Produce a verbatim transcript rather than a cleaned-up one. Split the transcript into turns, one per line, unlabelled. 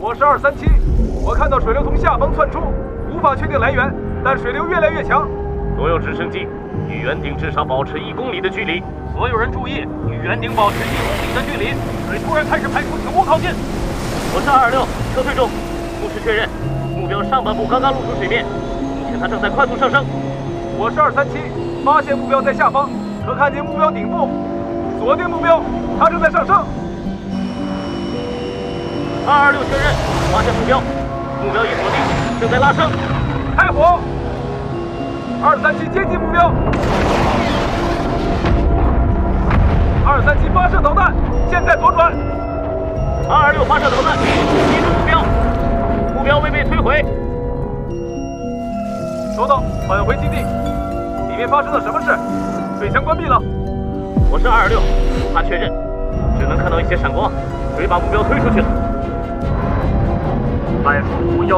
我是二三七，我看到水流从下方窜出，无法确定来源，但水流越来越强。
所有直升机与圆顶至少保持一公里的距离。
所有人注意，与圆顶保持一公里的距离。水突然开始排出，请勿靠近。
我是二二六，撤退中。目视确认，目标上半部刚刚露出水面，目前它正在快速上升。
我是二三七，发现目标在下方，可看见目标顶部，锁定目标，它正在上升。
二二六确认，发现目标，目标已锁定，正在拉升。
开火！二三七接近目标。二三七发射导弹，现在左转。
二二六发射导弹，击中目标，目标未被摧毁。
收到，返回基地。里面发生了什么事？水墙关闭了。
我是二二六，无法确认，只能看到一些闪光，水把目标推出去了。
派出五幺